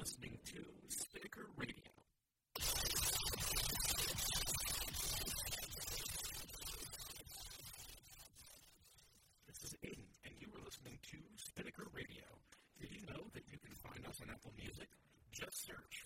listening to Spinnaker Radio. This is Aiden, and you are listening to Spinnaker Radio. Did you know that you can find us on Apple Music? Just search